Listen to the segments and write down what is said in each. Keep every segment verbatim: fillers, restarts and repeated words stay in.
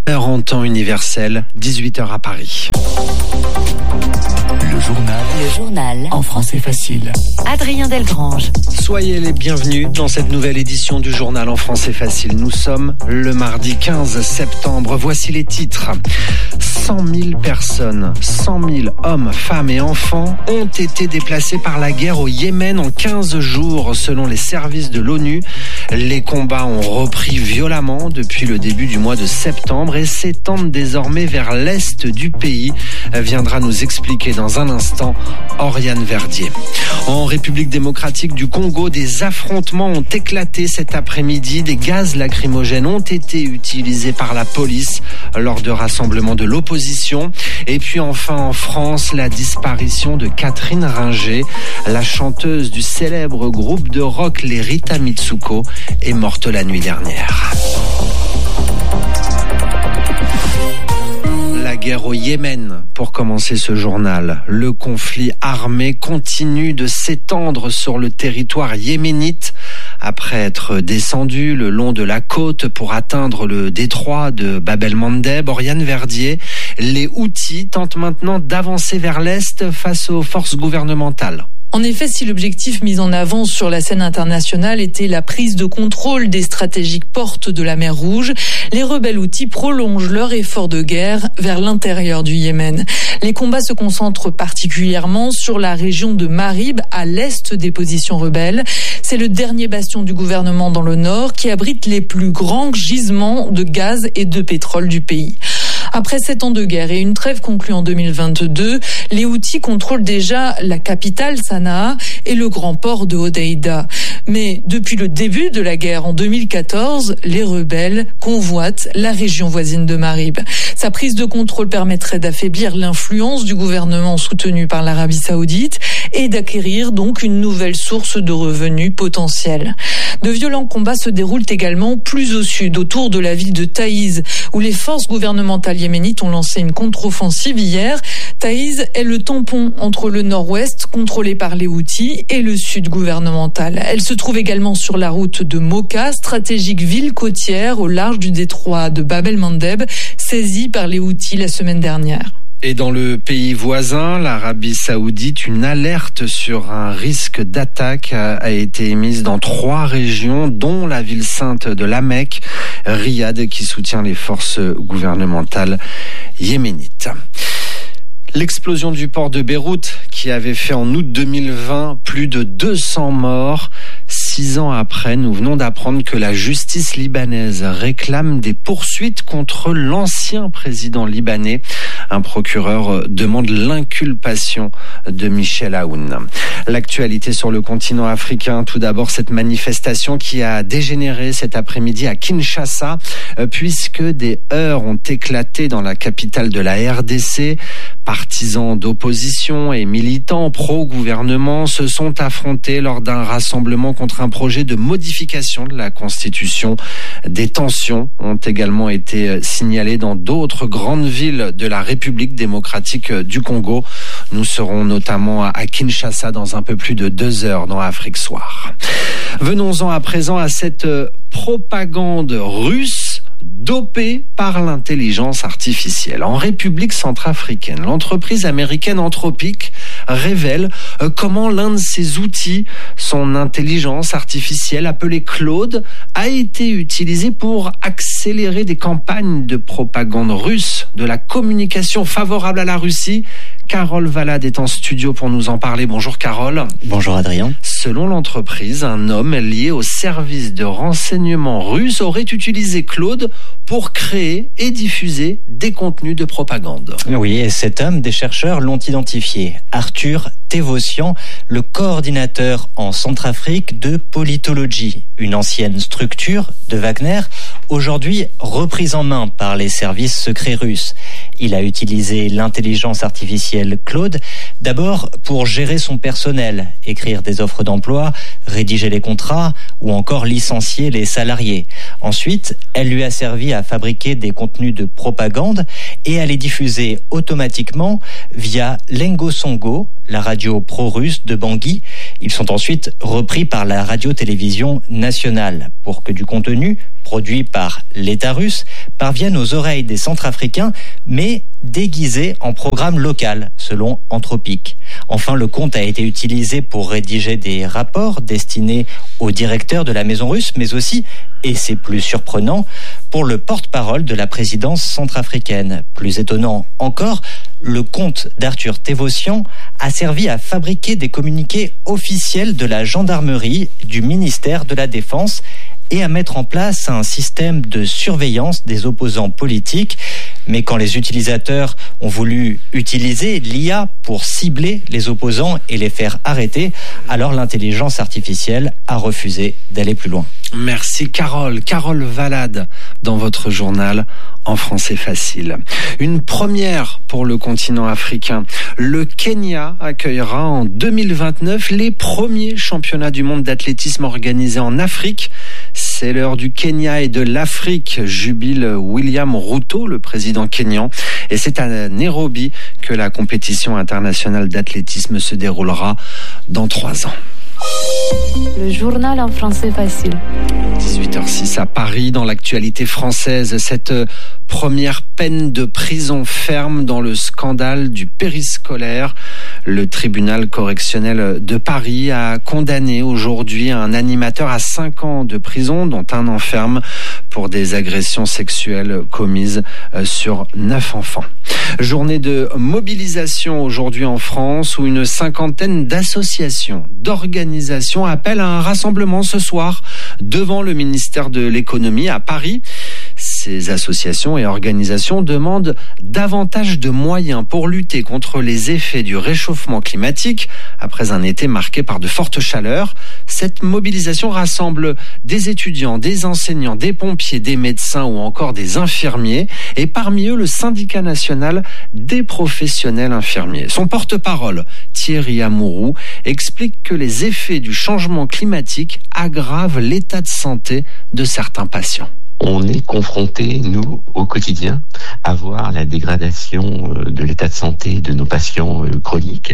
Heure en temps universel, dix-huit heures à Paris. Le journal. Le journal. En français facile. Adrien Delgrange. Soyez les bienvenus dans cette nouvelle édition du journal en français facile. Nous sommes le mardi quinze septembre. Voici les titres. cent mille personnes, cent mille hommes, femmes et enfants ont été déplacés par la guerre au Yémen en quinze jours, selon les services de l'ONU. Les combats ont repris violemment depuis le début du mois de septembre et s'étendent désormais vers l'est du pays. Viendra nous expliquer dans un instant Oriane Verdier. En République démocratique du Congo, des affrontements ont éclaté cet après-midi. Des gaz lacrymogènes ont été utilisés par la police lors de rassemblements de l'opposition. Et puis enfin en France, la disparition de Catherine Ringer, la chanteuse du célèbre groupe de rock les Rita Mitsuko, est morte la nuit dernière. La guerre au Yémen, pour commencer ce journal. Le conflit armé continue de s'étendre sur le territoire yéménite. Après être descendu le long de la côte pour atteindre le détroit de Bab el-Mandeb, Oriane Verdier, les Houthis tentent maintenant d'avancer vers l'est face aux forces gouvernementales. En effet, si l'objectif mis en avant sur la scène internationale était la prise de contrôle des stratégiques portes de la mer Rouge, les rebelles Houthis prolongent leur effort de guerre vers l'intérieur du Yémen. Les combats se concentrent particulièrement sur la région de Marib, à l'est des positions rebelles. C'est le dernier bastion du gouvernement dans le nord qui abrite les plus grands gisements de gaz et de pétrole du pays. Après sept ans de guerre et une trêve conclue en deux mille vingt-deux, les Houthis contrôlent déjà la capitale Sanaa et le grand port de Hodeïda. Mais depuis le début de la guerre en deux mille quatorze, les rebelles convoitent la région voisine de Marib. Sa prise de contrôle permettrait d'affaiblir l'influence du gouvernement soutenu par l'Arabie Saoudite et d'acquérir donc une nouvelle source de revenus potentiels. De violents combats se déroulent également plus au sud, autour de la ville de Taïz, où les forces gouvernementales yéménites ont lancé une contre-offensive hier. Taïz est le tampon entre le nord-ouest, contrôlé par les Houthis, et le sud gouvernemental. Elle se trouve également sur la route de Moka, stratégique ville côtière au large du détroit de Bab el-Mandeb, saisie par les Houthis la semaine dernière. Et dans le pays voisin, l'Arabie Saoudite, une alerte sur un risque d'attaque a été émise dans trois régions, dont la ville sainte de la Mecque, Riyad, qui soutient les forces gouvernementales yéménites. L'explosion du port de Beyrouth, qui avait fait en août deux mille vingt plus de deux cents morts. Six ans après, nous venons d'apprendre que la justice libanaise réclame des poursuites contre l'ancien président libanais. Un procureur demande l'inculpation de Michel Aoun. L'actualité sur le continent africain, tout d'abord cette manifestation qui a dégénéré cet après-midi à Kinshasa, puisque des heurts ont éclaté dans la capitale de la R D C. Partisans d'opposition et militants pro-gouvernement se sont affrontés lors d'un rassemblement contre un projet de modification de la Constitution. Des tensions ont également été signalées dans d'autres grandes villes de la République démocratique du Congo. Nous serons notamment à Kinshasa dans un peu plus de deux heures dans Afrique Soir. Venons-en à présent à cette propagande russe dopée par l'intelligence artificielle. En République centrafricaine, l'entreprise américaine Anthropic révèle comment l'un de ses outils, son intelligence artificielle appelée Claude, a été utilisé pour accélérer des campagnes de propagande russe, de la communication favorable à la Russie. Carole Valade est en studio pour nous en parler. Bonjour Carole. Bonjour Adrien. Selon l'entreprise, un homme lié au service de renseignement russe aurait utilisé Claude pour créer et diffuser des contenus de propagande. Oui, et cet homme, des chercheurs l'ont identifié. Arthur Tevosian, le coordinateur en Centrafrique de Politologie, une ancienne structure de Wagner, aujourd'hui reprise en main par les services secrets russes. Il a utilisé l'intelligence artificielle Claude, d'abord pour gérer son personnel, écrire des offres d'emploi, rédiger les contrats ou encore licencier les salariés. Ensuite, elle lui a servi à fabriquer des contenus de propagande et à les diffuser automatiquement via Lengosongo, la radio pro-russe de Bangui. Ils sont ensuite repris par la radio-télévision nationale pour que du contenu produit par l'État russe parvienne aux oreilles des Centrafricains, mais déguisé en programme local, selon Anthropic. Enfin, le compte a été utilisé pour rédiger des rapports destinés au directeur de la maison russe, mais aussi, et c'est plus surprenant, pour le porte-parole de la présidence centrafricaine. Plus étonnant encore, le compte d'Arthur Thévossian a servi à fabriquer des communiqués officiels de la gendarmerie, du ministère de la Défense et à mettre en place un système de surveillance des opposants politiques. Mais quand les utilisateurs ont voulu utiliser l'I A pour cibler les opposants et les faire arrêter, alors l'intelligence artificielle a refusé d'aller plus loin. Merci Carole. Carole Valade dans votre journal En français facile. Une première pour le continent africain. Le Kenya accueillera en deux mille vingt-neuf les premiers championnats du monde d'athlétisme organisés en Afrique. C'est l'heure du Kenya et de l'Afrique, jubile William Ruto, le président kényan. Et c'est à Nairobi que la compétition internationale d'athlétisme se déroulera dans trois ans. Le journal en français facile. dix-huit heures six à Paris, dans l'actualité française, cette première peine de prison ferme dans le scandale du périscolaire. Le tribunal correctionnel de Paris a condamné aujourd'hui un animateur à cinq ans de prison, dont un an ferme, pour des agressions sexuelles commises sur neuf enfants. Journée de mobilisation aujourd'hui en France, où une cinquantaine d'associations, d'organisations appellent à un rassemblement ce soir devant le ministère de l'économie à Paris. Ces associations et organisations demandent davantage de moyens pour lutter contre les effets du réchauffement climatique après un été marqué par de fortes chaleurs. Cette mobilisation rassemble des étudiants, des enseignants, des pompiers, des médecins ou encore des infirmiers, et parmi eux le syndicat national des professionnels infirmiers. Son porte-parole, Thierry Amourou, explique que les effets du changement climatique aggravent l'état de santé de certains patients. On est confronté, nous, au quotidien, à voir la dégradation de l'état de santé de nos patients chroniques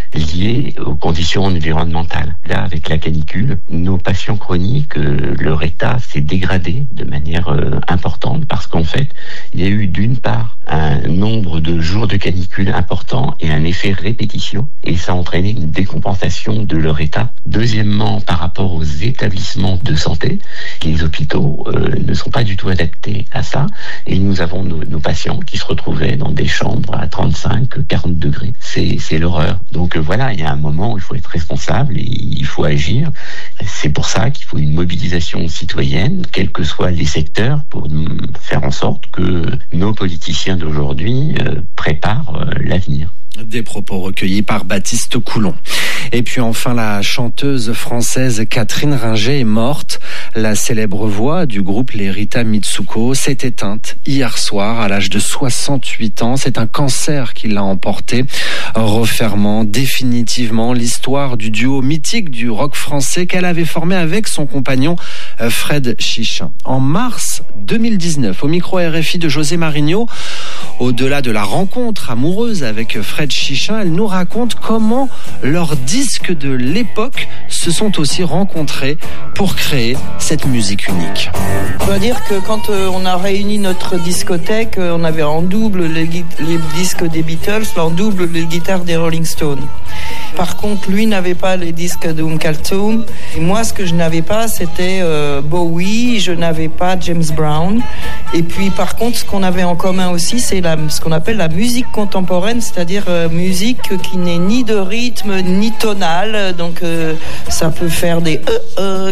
liés aux conditions environnementales. Là, avec la canicule, nos patients chroniques, leur état s'est dégradé de manière importante parce qu'en fait, il y a eu d'une part un nombre de jours de canicule important et un effet répétition, et ça a entraîné une décompensation de leur état. Deuxièmement, par rapport aux établissements de santé, les hôpitaux euh, ne sont pas du tout adaptés à ça, et nous avons nos, nos patients qui se retrouvaient dans des chambres à trente-cinq, quarante degrés. C'est, c'est l'horreur. Donc euh, voilà, il y a un moment où il faut être responsable et il faut agir. C'est pour ça qu'il faut une mobilisation citoyenne, quels que soient les secteurs, pour faire en sorte que nos politiciens d'aujourd'hui euh, préparent euh, l'avenir. Des propos recueillis par Baptiste Coulon. Et puis enfin, la chanteuse française Catherine Ringer est morte. La célèbre voix du groupe Les Rita Mitsuko s'est éteinte hier soir à l'âge de soixante-huit ans. C'est un cancer qui l'a emporté, refermant définitivement l'histoire du duo mythique du rock français qu'elle avait formé avec son compagnon Fred Chichin. En mars deux mille dix-neuf, au micro R F I de José Marigno, au-delà de la rencontre amoureuse avec Fred Chichin, elle nous raconte comment leurs disques de l'époque se sont aussi rencontrés pour créer cette musique unique. On doit dire que quand on a réuni notre discothèque, on avait en double les, les disques des Beatles, en double les guitares des Rolling Stones. Par contre, lui n'avait pas les disques de Umkaltum. Et moi, ce que je n'avais pas, c'était euh, Bowie, je n'avais pas James Brown. Et puis, par contre, ce qu'on avait en commun aussi, c'est la, ce qu'on appelle la musique contemporaine, c'est-à-dire euh, musique qui n'est ni de rythme, ni tonale. Donc, euh, ça peut faire des euh, euh,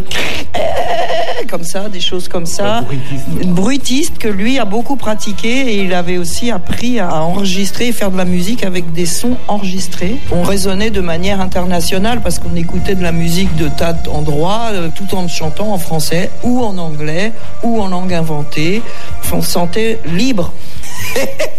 euh, comme ça, des choses comme ça. Bruitiste. Bruitiste, que lui a beaucoup pratiqué, et il avait aussi appris à enregistrer et faire de la musique avec des sons enregistrés. On raisonnait de manière internationale parce qu'on écoutait de la musique de tas d'endroits, euh, tout en chantant en français ou en anglais ou en langue inventée. On se sentait libre.